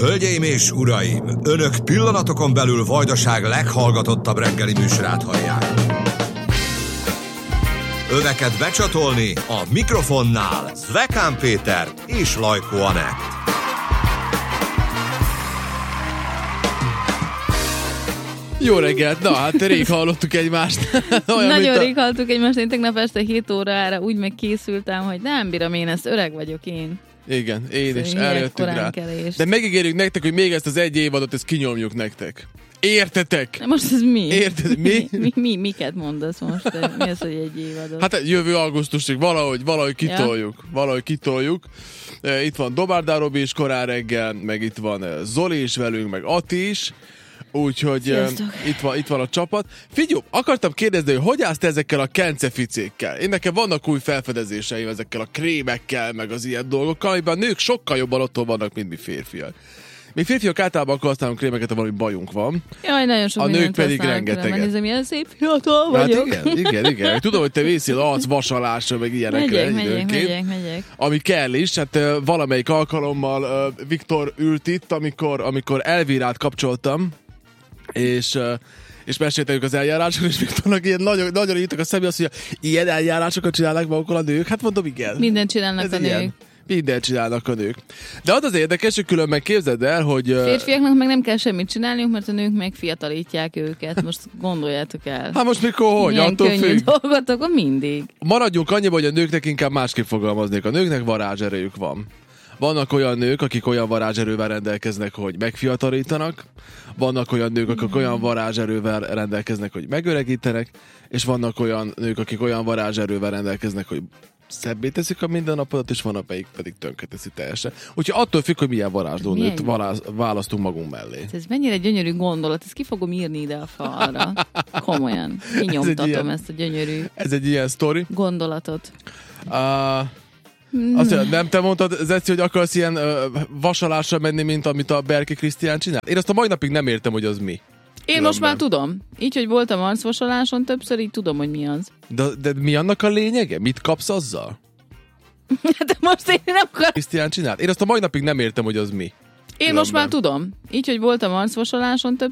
Hölgyeim és uraim, önök pillanatokon belül Vajdaság leghallgatottabb reggeli műsorát hallják. Öveket becsatolni a mikrofonnál Zvekán Péter és Lajkó Anett. Jó reggelt! Na, hát rég hallottuk egymást. Nagyon rég hallottuk egymást, én tegnap este 7 órára úgy megkészültem, hogy nem bírom én ezt, öreg vagyok én. Igen, én is eljöttünk rá. Kelést. De megígérjük nektek, hogy még ezt az egy évadot, ezt kinyomjuk nektek. Értetek? De most ez mi? Érted? Mi? Miket mondasz most? Mi az, hogy egy évadot? Hát jövő augusztusig valahogy kitoljuk. Ja. Valahogy kitoljuk. Itt van Dobárdár Robi is korán reggel, meg itt van Zoli is velünk, meg Ati is. Úgyhogy itt van a csapat. Figyelj, akartam kérdezni, hogy állsz te ezekkel a kenceficékkel? Én nekem vannak új felfedezéseim ezekkel a krémekkel, meg az ilyen dolgokkal, amiben a nők sokkal jobban otthon vannak, mint mi férfiak. Mi férfiak általában akkor használunk krémeket, ha valami bajunk van. Jaj, nagyon sok a nők pedig rengeteget. Nézem, milyen szép fiatal vagyok. Hát igen. Tudom, hogy te vészél arcvasalásra, meg ilyenekre. Megyek. Ami kell is, hát valamelyik alkalommal Viktor ült itt, amikor Elvírát kapcsoltam, és meséltük az eljárásokról, és Viktornak ilyen nagyon írtak a személy, azt mondja, ilyen eljárásokat csinálnak magukkal a nők? Hát mondom, igen. Mindent csinálnak a nők. Mindent csinálnak a nők. De az érdekes, hogy különben képzeld el, hogy... Férfiaknak meg nem kell semmit csinálniuk, mert a nők megfiatalítják őket. Most gondoljátok el. Hát most mikor hogy? Milyen attól könnyű függ. dolgotok, mindig. Maradjunk annyiba, hogy a nőknek inkább másképp fogalmaznék. A nőknek varázserejük van. Vannak olyan nők, akik olyan varázserővel rendelkeznek, hogy megfiatalítanak, vannak olyan nők, akik olyan varázserővel rendelkeznek, hogy megöregítenek, és vannak olyan nők, akik olyan varázserővel rendelkeznek, hogy szebbé teszik a mindennapodat, és van, amelyik pedig tönkreteszi teljesen. Úgyhogy attól függ, hogy milyen varázslónőt választunk magunk mellé. Ez mennyire gyönyörű gondolat, ezt ki fogom írni ide a falra. Komolyan. Kinyomtatom ezt a gyönyörű ez egy ilyen sztori. Gondolatot. Azt mondja, nem te mondtad, Zeci, hogy akarsz ilyen vasalásra menni, mint amit a Berki Krisztián csinál? Én azt a mai napig nem értem, hogy az mi. Én most már tudom. Így, hogy voltam arcvasaláson többször, így tudom, hogy mi az. De mi annak a lényege? Mit kapsz azzal? De most én nem akarom. Krisztián csinált? Én azt a mai napig nem értem, hogy az mi. Én most már tudom. Így, hogy voltam arcvasaláson